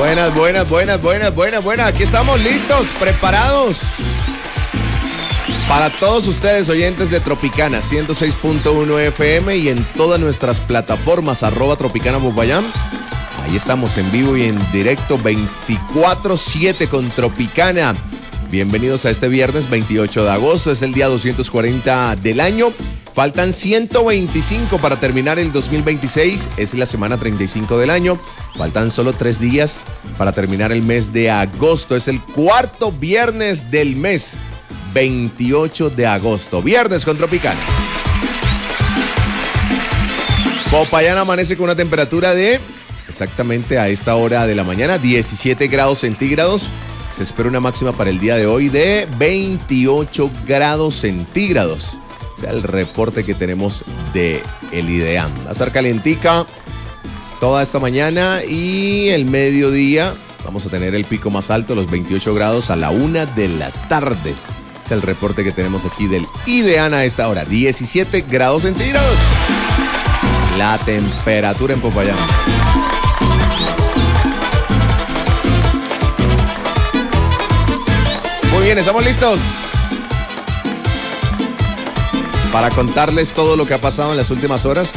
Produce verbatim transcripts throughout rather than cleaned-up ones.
Buenas, buenas, buenas, buenas, buenas, buenas. Aquí estamos listos, preparados. Para todos ustedes, oyentes de Tropicana ciento seis punto uno F M y en todas nuestras plataformas, arroba Tropicana Popayán. Ahí estamos en vivo y en directo veinticuatro siete con Tropicana. Bienvenidos a este viernes veintiocho de agosto, es el día doscientos cuarenta del año. Faltan ciento veinticinco para terminar el dos mil veintiséis, es la semana treinta y cinco del año. Faltan solo tres días para terminar el mes de agosto, es el cuarto viernes del mes, veintiocho de agosto. Viernes con Tropicana. Popayán amanece con una temperatura de, exactamente a esta hora de la mañana, diecisiete grados centígrados. Se espera una máxima para el día de hoy de veintiocho grados centígrados. O sea, el reporte que tenemos de el IDEAM. Va a estar calientica toda esta mañana y el mediodía vamos a tener el pico más alto, los veintiocho grados a la una de la tarde. Es el reporte que tenemos aquí del IDEAM a esta hora. diecisiete grados centígrados. La temperatura en Popayán. Muy bien, ¿estamos listos? Para contarles todo lo que ha pasado en las últimas horas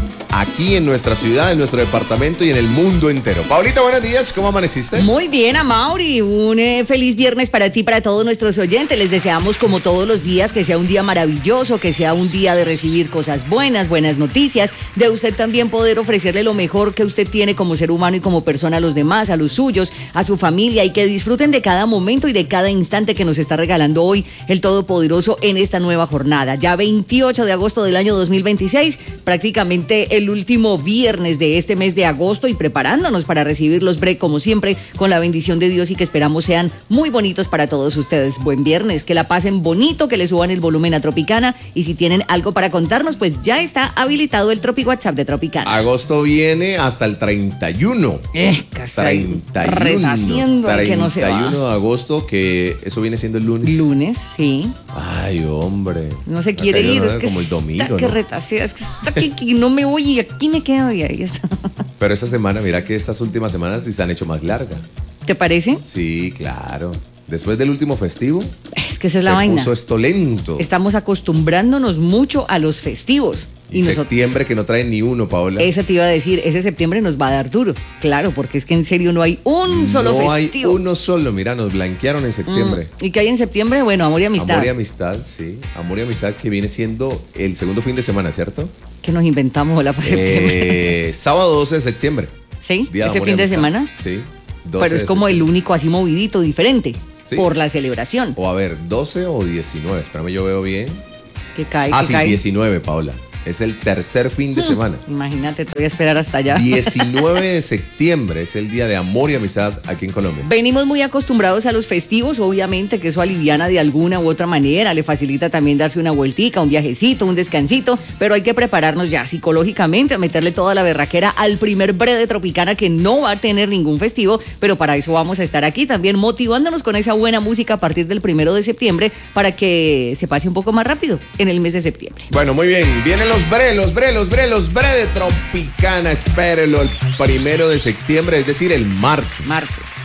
aquí en nuestra ciudad, en nuestro departamento y en el mundo entero. Paulita, buenos días, ¿cómo amaneciste? Muy bien, Amaury, un eh, feliz viernes para ti, para todos nuestros oyentes. Les deseamos, como todos los días, que sea un día maravilloso, que sea un día de recibir cosas buenas, buenas noticias, de usted también poder ofrecerle lo mejor que usted tiene como ser humano y como persona a los demás, a los suyos, a su familia, y que disfruten de cada momento y de cada instante que nos está regalando hoy el Todopoderoso en esta nueva jornada. Ya veintiocho de agosto del año dos mil veintiséis, prácticamente el último viernes de este mes de agosto, y preparándonos para recibir los break como siempre con la bendición de Dios y que esperamos sean muy bonitos para todos ustedes. Buen viernes, que la pasen bonito, que le suban el volumen a Tropicana, y si tienen algo para contarnos, pues ya está habilitado el Tropi WhatsApp de Tropicana. Agosto viene hasta el treinta y uno. Eh, casi treinta y uno. retaciendo el que no se va. treinta y uno de agosto, que eso viene siendo el lunes. Lunes, sí. Ay, hombre. No se quiere Acá ir, no es que como el domingo, está que ¿no? retasea, es que está que, que no me voy y aquí me quedo y ahí está. Pero esta semana, mira que estas últimas semanas sí se han hecho más largas. ¿Te parece? Sí, claro. Después del último festivo, Es que esa es la se vaina. puso esto lento. Estamos acostumbrándonos mucho a los festivos. Y, y nosotros, septiembre que no trae ni uno, Paola. Esa te iba a decir, ese septiembre nos va a dar duro. Claro, porque es que en serio no hay un solo no festivo. No hay uno solo, mira, nos blanquearon en septiembre. Mm. ¿Y qué hay en septiembre? Bueno, Amor y Amistad. Amor y Amistad, sí. Amor y Amistad, que viene siendo el segundo fin de semana, ¿cierto? Que nos inventamos, hola, para septiembre. Eh, sábado doce de septiembre. ¿Sí? Día ¿Ese de fin de semana? Sí. Pero es como el único así movidito, diferente. ¿Sí? Por la celebración. O a ver, doce o diecinueve. Espérame, yo veo bien. Que cae, ah, que sí, cae. diecinueve, Paola. Es el tercer fin de hmm, semana. Imagínate, te voy a esperar hasta allá. diecinueve de septiembre es el día de amor y amistad aquí en Colombia. Venimos muy acostumbrados a los festivos, obviamente, que eso aliviana de alguna u otra manera, le facilita también darse una vueltica, un viajecito, un descansito, pero hay que prepararnos ya psicológicamente a meterle toda la berraquera al primer bre de Tropicana, que no va a tener ningún festivo, pero para eso vamos a estar aquí también motivándonos con esa buena música a partir del primero de septiembre para que se pase un poco más rápido en el mes de septiembre. Bueno, muy bien, vienen los bre, los bre, los bre, los bre de Tropicana, espérenlo el primero de septiembre, es decir, el martes. Martes.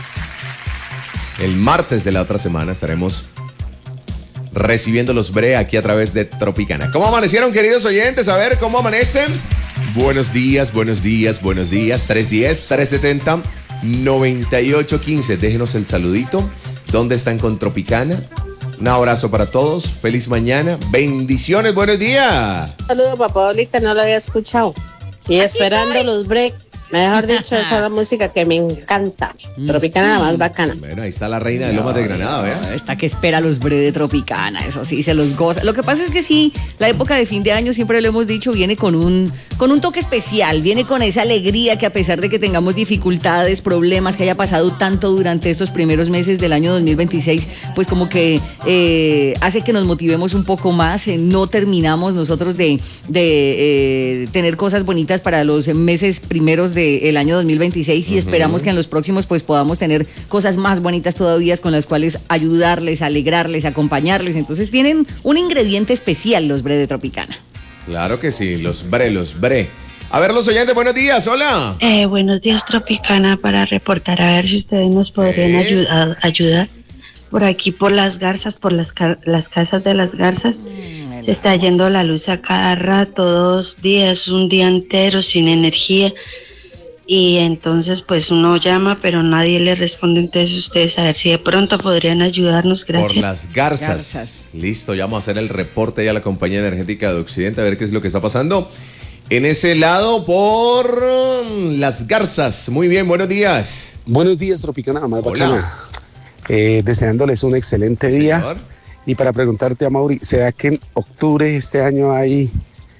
El martes de la otra semana estaremos recibiendo los bre aquí a través de Tropicana. ¿Cómo amanecieron, queridos oyentes? A ver, ¿cómo amanecen? Buenos días, buenos días, buenos días. tres uno cero, tres siete cero, nueve ocho uno cinco. Déjenos el saludito. ¿Dónde están con Tropicana? Un abrazo para todos, feliz mañana, bendiciones, buenos días. Saludos, papá, ahorita no lo había escuchado. Y esperando los break, mejor dicho, esa es la música que me encanta. Tropicana la más bacana. Bueno, ahí está la reina de Lomas de Granada, ¿vea? Está que espera los bre de Tropicana, eso sí, se los goza. Lo que pasa es que sí, la época de fin de año, siempre lo hemos dicho, viene con un, con un toque especial, viene con esa alegría que a pesar de que tengamos dificultades, problemas, que haya pasado tanto durante estos primeros meses del año dos mil veintiséis, pues como que eh, hace que nos motivemos un poco más. Eh, no terminamos nosotros de, de eh, tener cosas bonitas para los meses primeros del año dos mil veintiséis y uh-huh. esperamos que en los próximos pues podamos tener cosas más bonitas todavía con las cuales ayudarles, alegrarles, acompañarles. Entonces tienen un ingrediente especial los bre de Tropicana. Claro que sí, los bre, los bre. A ver, los oyentes, buenos días, hola. Eh, buenos días, Tropicana, para reportar a ver si ustedes nos podrían Sí. ayudar, ayudar. Por aquí, por las garzas, por las, ca- las casas de las garzas, se está yendo la luz a cada rato, dos días, un día entero sin energía. Y entonces, pues uno llama, pero nadie le responde. Entonces, ustedes a ver si de pronto podrían ayudarnos. Gracias. Por las garzas. Garzas. Listo, ya vamos a hacer el reporte ya a la compañía energética de Occidente a ver qué es lo que está pasando. En ese lado, por um, las garzas. Muy bien, buenos días. Buenos días, Tropicana, más Hola. bacana. Eh, deseándoles un excelente día. Señor. Y para preguntarte a Mauri, ¿será que en octubre este año hay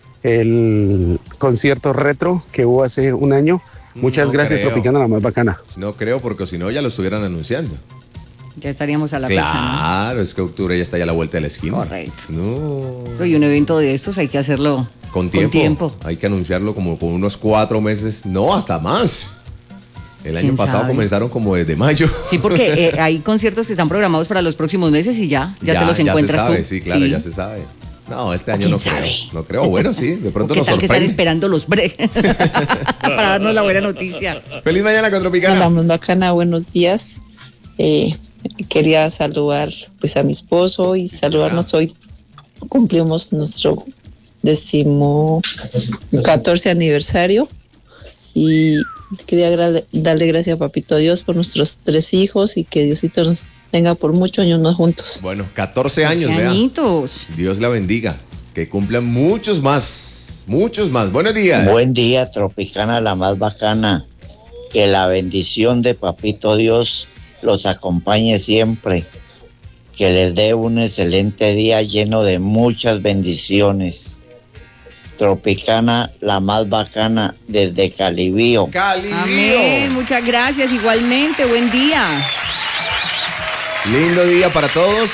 el concierto retro que hubo hace un año? Muchas No gracias, creo. Tropicana, la más bacana. No creo, porque si no ya lo estuvieran anunciando. Ya estaríamos a la fecha, Claro, es que octubre ya está ya a la vuelta de la esquina. Correcto. No. ¿no? Y un evento de estos hay que hacerlo Con tiempo. Con tiempo. Hay que anunciarlo como con unos cuatro meses, no, hasta más. El año ¿Quién pasado sabe? comenzaron como desde mayo. Sí, porque eh, hay conciertos que están programados para los próximos meses y ya, ya, te los encuentras ya se sabe, tú. sí, claro, ya se sabe. No, este ¿O año quién no sabe? creo. No creo, bueno, sí, de ¿O pronto ¿Qué nos tal que están sorprende. esperando los break para darnos la buena noticia? Feliz mañana con Tropicana. Hola, más bacana, buenos días. Eh, quería saludar pues a mi esposo y saludarnos hoy. Cumplimos nuestro décimo catorce aniversario y quería gra- darle gracias a Papito Dios por nuestros tres hijos y que Diosito nos tenga por muchos años más juntos. Bueno, catorce años, vea. añitos. Dios la bendiga. Que cumplan muchos más. Muchos más. Buenos días. Buen día, Tropicana, la más bacana. Que la bendición de Papito Dios los acompañe siempre. Que les dé un excelente día lleno de muchas bendiciones. Tropicana, la más bacana desde Calibío. Calibío. Amén, muchas gracias, igualmente, buen día. Lindo día para todos.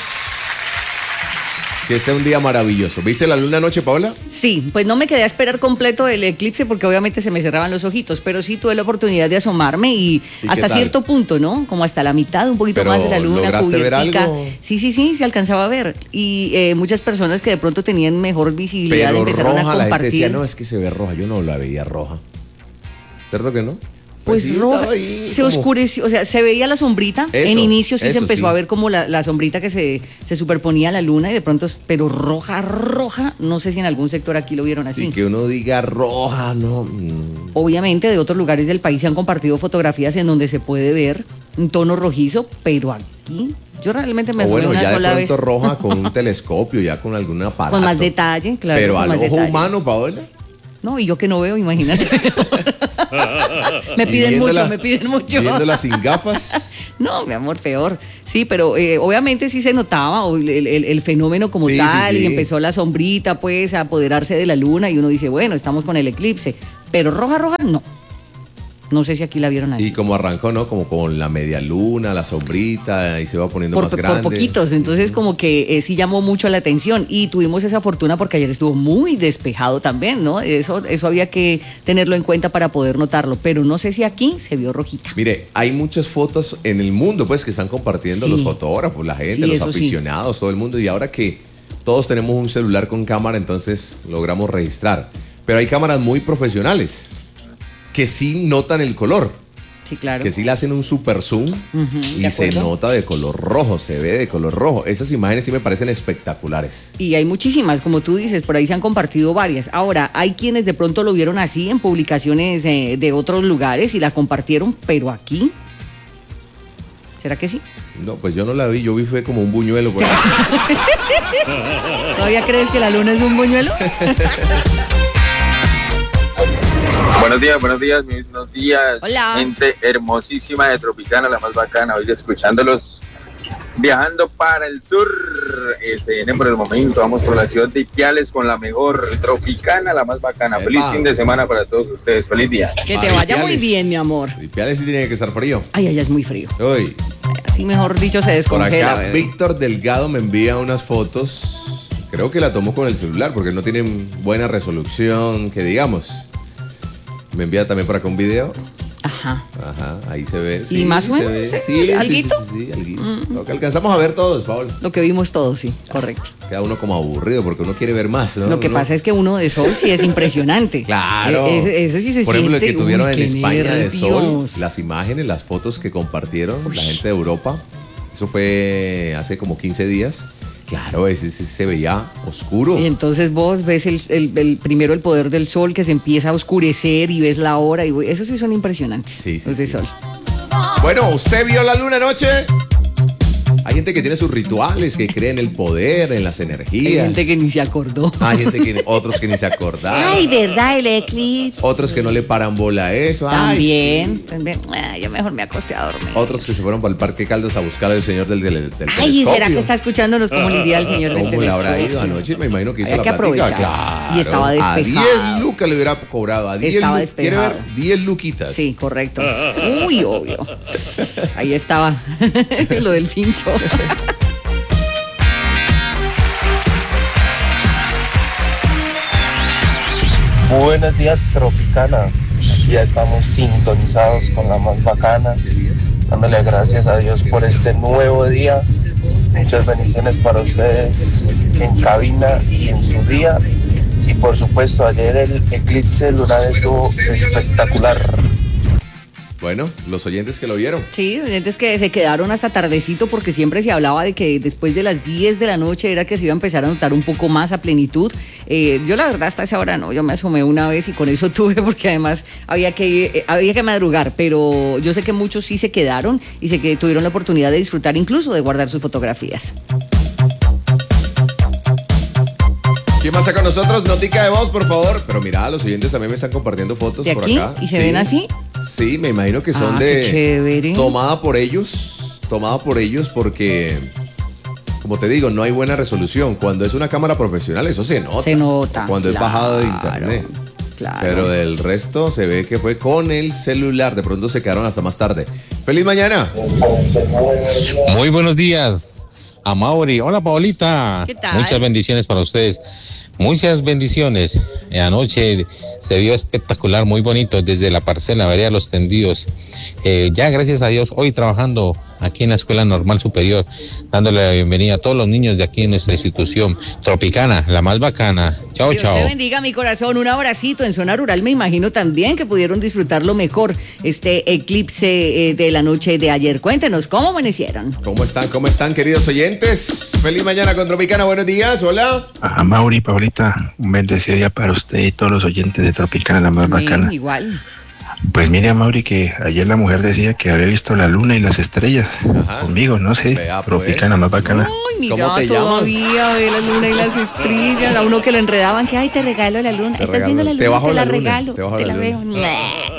Que sea un día maravilloso. ¿Viste la luna anoche, Paola? Sí, pues no me quedé a esperar completo el eclipse porque obviamente se me cerraban los ojitos, pero sí tuve la oportunidad de asomarme y, ¿Y hasta qué tal? cierto punto, ¿no? Como hasta la mitad, un poquito Pero, más de la luna ¿lograste ver cubiertica. algo? Sí, sí, sí, se alcanzaba a ver. Y eh, muchas personas que de pronto tenían mejor visibilidad Pero empezaron roja, a la gente compartir. decía, no, es que se ve roja. Yo no la veía roja. ¿Cierto que no? Pues sí, roja, estaba ahí se como- oscureció, o sea, se veía la sombrita. Eso, en inicio sí se eso empezó sí. a ver como la, la sombrita que se, se superponía a la luna y de pronto, pero roja, roja, no sé si en algún sector aquí lo vieron así. Y que uno diga roja, no. mm. Obviamente de otros lugares del país se han compartido fotografías en donde se puede ver un tono rojizo, pero aquí yo realmente me O asomé bueno, una ya de sola pronto vez. roja con un telescopio, ya con algún aparato. Con más detalle, claro. Pero con al más ojo detalle. humano, Paola. No, y yo que no veo, imagínate. me Y piden viéndola- mucho, me piden mucho. Viéndola sin gafas. No, mi amor, peor. Sí, pero eh, obviamente sí se notaba o el, el- el fenómeno como Sí, sí, tal sí. y empezó la sombrita pues a apoderarse de la luna y uno dice, bueno, estamos con el eclipse, pero roja, roja, no. No sé si aquí la vieron así. Y como arrancó, ¿no? Como con la media luna, la sombrita, y se va poniendo Por, más por grande. poquitos, entonces como que eh, sí llamó mucho la atención y tuvimos esa fortuna porque ayer estuvo muy despejado también, ¿no? Eso, eso había que tenerlo en cuenta para poder notarlo, pero no sé si aquí se vio rojita. Mire, hay muchas fotos en el mundo, pues, que están compartiendo Sí. los fotógrafos, la gente, Sí, los eso sí. aficionados, todo el mundo. Y ahora que todos tenemos un celular con cámara, entonces logramos registrar. Pero hay cámaras muy profesionales que sí notan el color. Sí, claro. Que sí le hacen un super zoom Ujú, y ¿de se acuerdo? nota de color rojo, se ve de color rojo. Esas imágenes sí me parecen espectaculares. Y hay muchísimas, como tú dices, por ahí se han compartido varias. Ahora, hay quienes de pronto lo vieron así en publicaciones eh, de otros lugares y la compartieron, pero aquí, ¿será que sí? No, pues yo no la vi, yo vi fue como un buñuelo. Por ahí. ¿Todavía crees que la luna es un buñuelo? Buenos días, buenos días, muy buenos días. Hola. Gente hermosísima de Tropicana, la más bacana. Hoy escuchándolos viajando para el sur. Se vienen por el momento. Vamos por la ciudad de Ipiales con la mejor Tropicana, la más bacana. Epa. Feliz fin de semana para todos ustedes. Feliz día. Que te Ay, vaya muy Ipiales. bien, mi amor. Ipiales sí tiene que estar frío. Ay, allá es muy frío. Uy, Así, mejor dicho, se por descongela. acá bebé. Víctor Delgado me envía unas fotos. Creo que la tomó con el celular porque no tienen buena resolución, que digamos. Me envía también por acá un video. Ajá. Ajá, ahí se ve. Sí, ¿Y más sí o menos? se ve. ¿Sí? Sí, sí, sí, ¿Alguito? sí, sí, alguito. Mm. Lo que alcanzamos a ver todos, Paul. Lo que vimos todos, sí, correcto. Queda uno como aburrido porque uno quiere ver más, ¿no? Lo que uno... pasa es que uno de sol sí es impresionante. Claro. E- ese, ese sí se Por siente. ejemplo, el que tuvieron Uy, en qué España de nervios. sol, las imágenes, las fotos que compartieron la gente de Europa, eso fue hace como quince días. Claro, ese, ese se veía oscuro. Y entonces vos ves el, el- el- primero el poder del sol que se empieza a oscurecer y ves la hora. Y esos sí son impresionantes. Sí, sí, los de sí. sol. Bueno, ¿usted vio la luna anoche? Hay gente que tiene sus rituales, que cree en el poder, en las energías. Hay gente que ni se acordó. Hay gente que otros que ni se acordaron. Ay, ¿verdad? El eclipse. Otros que no le paran bola a eso. Ay, También. sí. también. Ah, yo mejor me acosté a dormir. Otros que se fueron para el Parque Caldas a buscar al señor del, del, del Ay, telescopio. ¿será que está escuchándonos cómo le iría al señor del ¿Cómo le habrá telescopio? ido anoche? Me imagino que hizo Había la que plática. aprovechar. Claro. Y estaba A despejado. diez lucas le hubiera cobrado. A diez Estaba lu- ¿Quiere despejado. ver? diez luquitas. Sí, correcto. Uy, obvio. Ahí estaba lo del pincho. Buenos días, Tropicana. Ya estamos sintonizados con la más bacana, dándole gracias a Dios por este nuevo día. Muchas bendiciones para ustedes en cabina y en su día. Y por supuesto, ayer el eclipse lunar estuvo espectacular. Bueno, los oyentes que lo vieron. Sí, oyentes que se quedaron hasta tardecito porque siempre se hablaba de que después de las diez de la noche era que se iba a empezar a notar un poco más a plenitud. Eh, yo la verdad hasta esa hora no, yo me asomé una vez y con eso tuve porque además había que, eh, había que madrugar, pero yo sé que muchos sí se quedaron y sé que tuvieron la oportunidad de disfrutar incluso de guardar sus fotografías. ¿Quién más está con nosotros? Notica de voz, por favor. Pero mira, los oyentes también me están compartiendo fotos ¿De por aquí? acá. ¿Y se Sí. ven así? Sí, me imagino que son Ah, de... qué chévere. Tomada por ellos, tomada por ellos porque, como te digo, no hay buena resolución. Cuando es una cámara profesional, eso se nota. Se nota, Cuando es claro, bajada de internet. Claro. Pero del resto se ve que fue con el celular. De pronto se quedaron hasta más tarde. ¡Feliz mañana! Muy buenos días, Amaury. Hola, Paolita. ¿Qué tal? Muchas bendiciones para ustedes. Muchas bendiciones. Eh, Anoche se vio espectacular, muy bonito desde la parcela, vereda Los Tendidos. Eh, ya gracias a Dios, hoy trabajando aquí en la Escuela Normal Superior, dándole la bienvenida a todos los niños de aquí en nuestra institución Tropicana, la más bacana. Chao, Dios chao. te bendiga, mi corazón. Un abracito. En zona rural me imagino también que pudieron disfrutarlo mejor este eclipse eh, de la noche de ayer. Cuéntenos, ¿cómo amanecieron? ¿Cómo están? ¿Cómo están, queridos oyentes? ¡Feliz mañana con Tropicana! Buenos días, hola. A Mauri, Paulita, un bendecido día para usted y todos los oyentes de Tropicana, la más Amén, bacana. igual. Pues mire, Mauri, que ayer la mujer decía que había visto la luna y las estrellas. Ajá. Conmigo, no sé, Vea, pues. Tropicana, más bacana. Ay, mira, ¿Cómo te llaman? todavía ve la luna y las estrellas. A uno que lo enredaban, que ay, te regalo la luna. Te ¿Estás regalo- viendo la te luna? bajo Te la la, luna, regalo. te bajo Te la la veo. luna.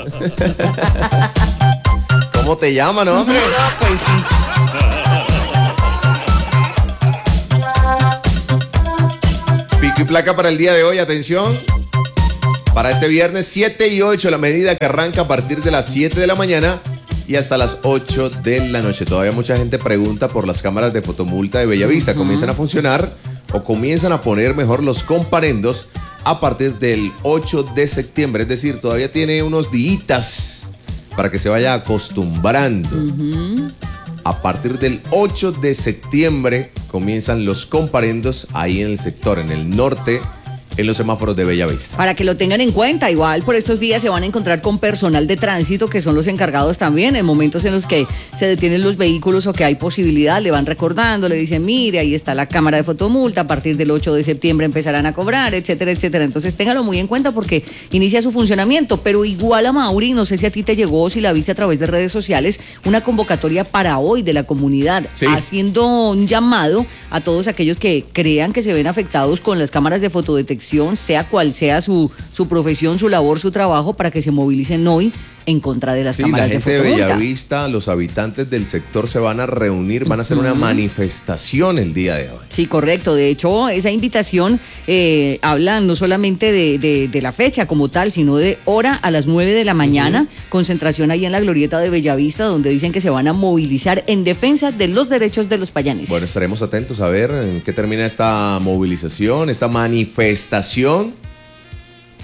¿Cómo te llaman, hombre? No, pues sí. Pico y placa para el día de hoy, atención. Para este viernes siete y ocho, la medida que arranca a partir de las siete de la mañana y hasta las ocho de la noche. Todavía mucha gente pregunta por las cámaras de fotomulta de Bellavista. ¿Comienzan a funcionar o comienzan a poner mejor los comparendos a partir del ocho de septiembre? Es decir, todavía tiene unos días para que se vaya acostumbrando. A partir del ocho de septiembre comienzan los comparendos ahí en el sector, en el norte, en los semáforos de Bellavista. Para que lo tengan en cuenta, igual por estos días se van a encontrar con personal de tránsito que son los encargados también en momentos en los que se detienen los vehículos o que hay posibilidad, le van recordando, le dicen, mire, ahí está la cámara de fotomulta, a partir del ocho de septiembre empezarán a cobrar, etcétera, etcétera. Entonces téngalo muy en cuenta porque inicia su funcionamiento, pero igual a Mauri, no sé si a ti te llegó o si la viste a través de redes sociales, una convocatoria para hoy de la comunidad, Sí. haciendo un llamado a todos aquellos que crean que se ven afectados con las cámaras de fotodetección, sea cual sea su, su profesión, su labor, su trabajo, para que se movilicen hoy en contra de las Sí, la cámaras de gente de fotomulta. Bellavista, los habitantes del sector se van a reunir, van a hacer una manifestación el día de hoy. Sí, correcto. De hecho, esa invitación eh, habla no solamente de, de- de la fecha como tal, sino de hora a las nueve de la mañana, concentración ahí en la glorieta de Bellavista, donde dicen que se van a movilizar en defensa de los derechos de los payaneses. Bueno, estaremos atentos a ver en qué termina esta movilización, esta manifestación.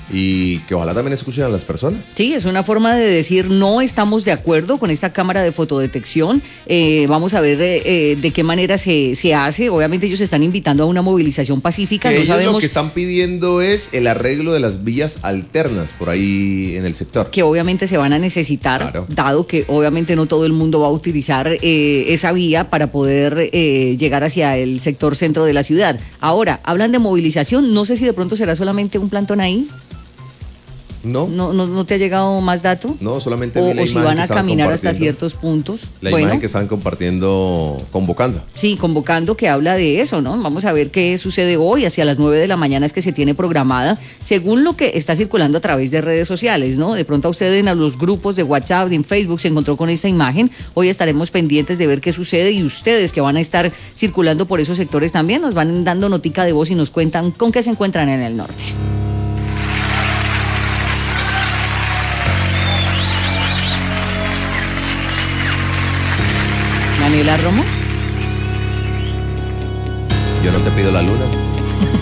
y que ojalá también escuchen a las personas. Sí, es una forma de decir no estamos de acuerdo con esta cámara de fotodetección, eh, vamos a ver eh, de qué manera se, se hace. Obviamente ellos están invitando a una movilización pacífica. Que No ellos sabemos lo que están pidiendo es el arreglo de las vías alternas por ahí en el sector. que obviamente se van a necesitar, Claro. dado que obviamente no todo el mundo va a utilizar eh, esa vía para poder eh, llegar hacia el sector centro de la ciudad. Ahora, hablan de movilización, no sé si de pronto será solamente un plantón ahí. No, ¿No, no, no te ha llegado más dato? no, solamente O, vi la o si imagen van que a estaban caminar hasta compartiendo. ciertos puntos. La Bueno, imagen que están compartiendo, convocando. sí, convocando, que habla de eso, ¿no? Vamos a ver qué sucede hoy, hacia las nueve de la mañana es que se tiene programada, según lo que está circulando a través de redes sociales, ¿no? De pronto a ustedes en los grupos de WhatsApp, en Facebook, se encontró con esta imagen. Hoy estaremos pendientes de ver qué sucede, y ustedes que van a estar circulando por esos sectores también nos van dando notica de voz y nos cuentan con qué se encuentran en el norte. Daniela Romo. Yo no te pido la luna.